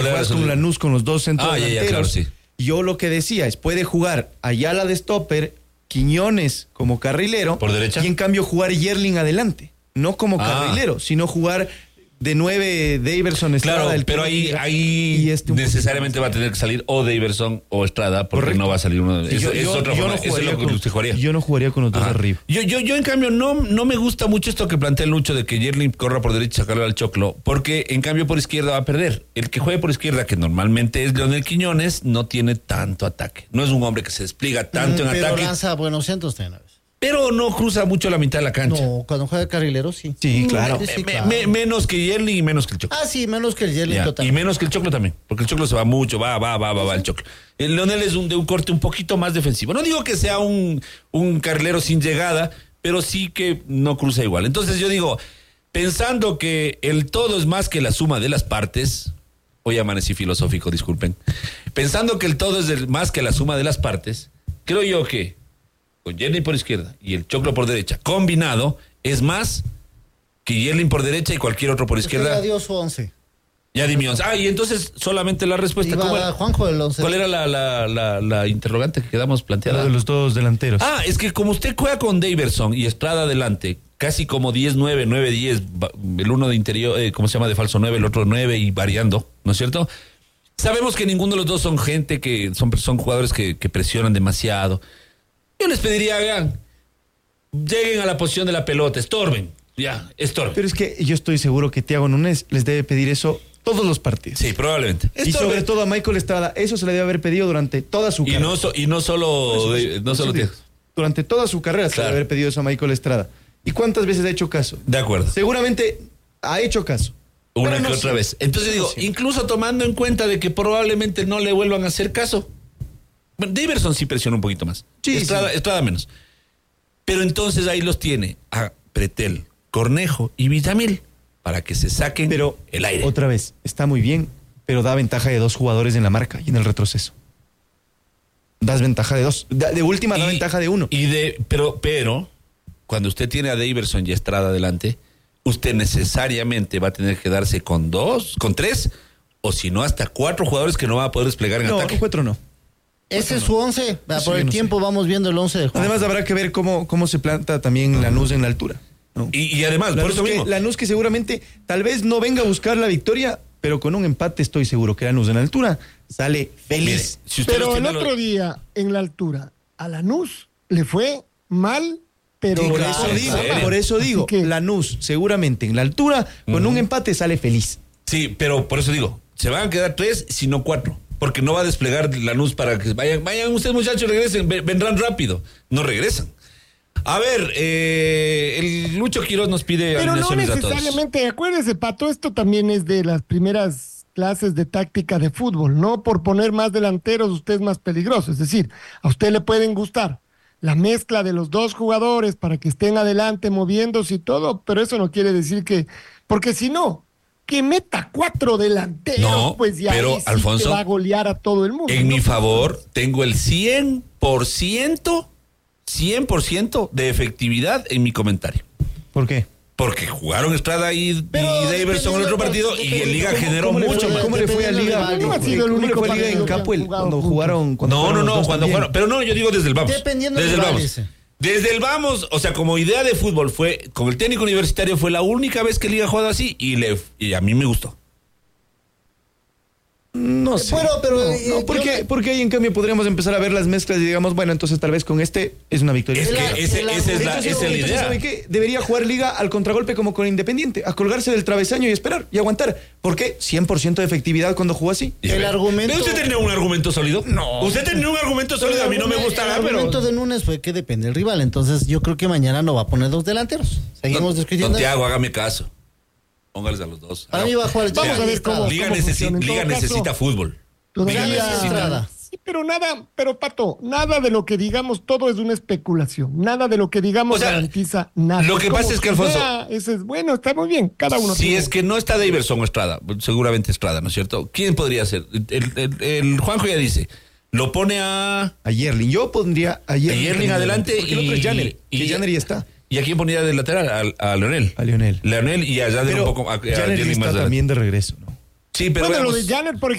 juegas con Lanús con los dos centros delanteros. Claro, sí. Yo lo que decía es, puede jugar Ayala de stopper, Quiñones como carrilero. Por derecha. Y en cambio jugar Yerling adelante. No como carrilero, sino jugar de 9 Daverson, Estrada. Claro, pero ahí necesariamente va a tener que salir o Daverson o Estrada, porque correcto. No va a salir uno de es otra forma. Eso es lo que usted jugaría. Yo no jugaría con los dos arriba. Yo en cambio no me gusta mucho esto que plantea Lucho de que Yerling corra por derecha y sacarlo al Choclo, porque en cambio por izquierda va a perder. El que juegue por izquierda, que normalmente es Leonel Quiñones, no tiene tanto ataque. No es un hombre que se despliega tanto en ataque. Pero lanza buenos centros también. Pero no cruza mucho la mitad de la cancha. No, cuando juega carrilero, sí. Sí, claro. Menos que Yerling y menos que el Choclo. Sí, menos que el Yerling total. Y menos que el Choclo también, porque el Choclo se va mucho, va el Choclo. El Leonel es de un corte un poquito más defensivo. No digo que sea un carrilero sin llegada, pero sí que no cruza igual. Entonces yo digo, pensando que el todo es más que la suma de las partes, hoy amanecí filosófico, disculpen. Pensando que el todo es más que la suma de las partes, creo yo que con Yerling por izquierda y el Choclo por derecha, combinado, es más que Yerling por derecha y cualquier otro por izquierda. Ya dio su 11. Ya di mi 11. Y entonces solamente la respuesta. Juanjo el 11. ¿Cuál era la interrogante que quedamos planteada? De los dos delanteros. Es que como usted juega con Daverson y Estrada adelante, casi como 10-9, 9-10, el uno de interior, ¿cómo se llama? De falso 9, el otro 9 y variando, ¿no es cierto? Sabemos que ninguno de los dos son gente que son jugadores que presionan demasiado. Yo les pediría, vean, lleguen a la posición de la pelota, estorben. Pero es que yo estoy seguro que Thiago Núñez les debe pedir eso todos los partidos. Sí, probablemente. Y sobre todo a Michael Estrada, eso se le debe haber pedido durante toda su carrera. Y no solo durante toda su carrera se le debe haber pedido eso a Michael Estrada. ¿Y cuántas veces ha hecho caso? De acuerdo. Seguramente ha hecho caso. Una que otra vez. Entonces digo, incluso tomando en cuenta de que probablemente no le vuelvan a hacer caso. Daverson sí presiona un poquito más. Sí, Estrada menos. Pero entonces ahí los tiene a Pretel, Cornejo y Villamil para que se saquen el aire. Otra vez, está muy bien, pero da ventaja de 2 jugadores en la marca y en el retroceso. Das ventaja de 2. De última da ventaja de 1. Pero cuando usted tiene a Daverson y a Estrada adelante, usted necesariamente va a tener que darse con 2, con 3, o si no hasta 4 jugadores que no va a poder desplegar en ataque. No, 4 no. Ese es su 11. Por el tiempo vamos viendo el 11 de Juan. Además habrá que ver cómo se planta también Lanús en la altura, ¿no? Y además, por eso mismo. Lanús que seguramente tal vez no venga a buscar la victoria, pero con un empate estoy seguro que Lanús en la altura sale feliz. Mire, pero el otro día en la altura a Lanús le fue mal, pero por eso digo, Lanús seguramente en la altura con un empate sale feliz. Sí, pero por eso digo, se van a quedar 3, si no 4. Porque no va a desplegar Lanús para que vayan ustedes muchachos, regresen, vendrán rápido. No regresan. A ver, el Lucho Quiroz nos pide alineaciones a todos. Pero no necesariamente, acuérdese, Pato, esto también es de las primeras clases de táctica de fútbol. No por poner más delanteros usted es más peligroso. Es decir, a usted le pueden gustar la mezcla de los 2 jugadores para que estén adelante moviéndose y todo, pero eso no quiere decir que, porque si no, que meta 4 delanteros, pues ya pero, sí Alfonso, va a golear a todo el mundo. En mi favor, tengo el 100% de efectividad en mi comentario. ¿Por qué? Porque jugaron Estrada y Daverson en el otro partido y en Liga generó mucho más. ¿Cómo le fue a Liga? No ha sido el único Liga en Capuel cuando jugaron. Cuando jugaron. Pero no, yo digo desde el vamos. Dependiendo desde del vamos. Desde el vamos, o sea, como idea de fútbol fue, con el técnico universitario fue la única vez que Liga ha jugado así y a mí me gustó. No sé. Porque ahí en cambio podríamos empezar a ver las mezclas y digamos, bueno, entonces tal vez con este es una victoria. Es que esa es la idea. ¿Sabe qué? Debería jugar Liga al contragolpe como con Independiente, a colgarse del travesaño y esperar y aguantar. ¿Por qué? 100% de efectividad cuando jugó así. El argumento. ¿Pero usted tenía un argumento sólido? No. Usted tenía un argumento sólido, a mí no me gusta. El argumento de Núñez fue que depende del rival, entonces yo creo que mañana no va a poner 2 delanteros. Seguimos discutiendo. Santiago, hágame caso. Póngales a los 2. Para mí va a jugar. Vamos a ver cómo Liga necesita fútbol. Sí, pero Pato, nada de lo que digamos, todo es una especulación. Nada de lo que digamos garantiza nada. Lo que pasa es que, Alfonso, ese es bueno, está muy bien, cada uno. Si es que no está Daverson o Estrada, seguramente Estrada, ¿no es cierto? ¿Quién podría ser? El Juanjo ya dice, lo pone a Yerling. Yo pondría a Yerling adelante y el otro es Janner, que Janner ya está. ¿Y a quién ponía de lateral? A Leonel. A Leonel. Y a Janner un poco. A Janner está también de regreso, ¿no? Sí, pero bueno, lo veamos. de Janet, por